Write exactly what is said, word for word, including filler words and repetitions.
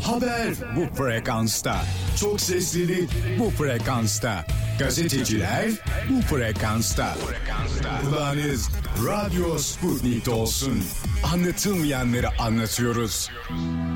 Haber bu frekansta. Çok seslili bu frekansta. Gazeteciler bu frekansta. Kulağınız Radyo Sputnik olsun. Anlatılmayanları anlatıyoruz.